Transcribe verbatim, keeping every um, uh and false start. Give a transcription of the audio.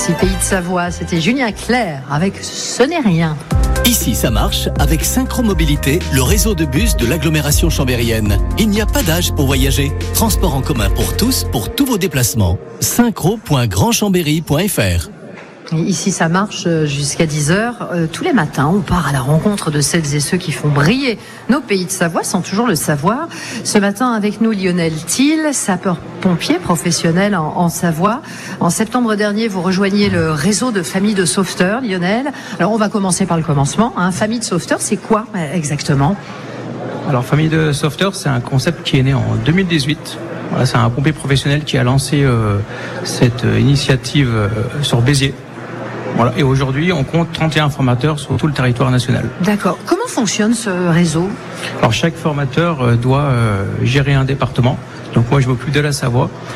Ici Pays de Savoie, c'était Julien Clerc avec Ce n'est rien. Ici, ça marche avec Synchromobilité, le réseau de bus de l'agglomération chambérienne. Il n'y a pas d'âge pour voyager. Transport en commun pour tous, pour tous vos déplacements. synchro point grand chambéry point f r. Ici, ça marche jusqu'à dix heures. Euh, tous les matins, on part à la rencontre de celles et ceux qui font briller nos pays de Savoie, sans toujours le savoir. Ce matin, avec nous, Lionel Thiel, sapeur-pompier professionnel en, en Savoie. En septembre dernier, vous rejoignez le réseau de familles de sauveteurs, Lionel. Alors, on va commencer par le commencement. Hein. Famille de sauveteurs, c'est quoi exactement ? Alors, famille de sauveteurs, c'est un concept qui est né en deux mille dix-huit. Voilà, c'est un pompier professionnel qui a lancé euh, cette euh, initiative euh, sur Béziers. Voilà. Et aujourd'hui, on compte trente et un formateurs sur tout le territoire national. D'accord. Comment fonctionne ce réseau ? Alors, chaque formateur euh, doit euh, gérer un département. Donc, moi, je m'occupe de la Savoie.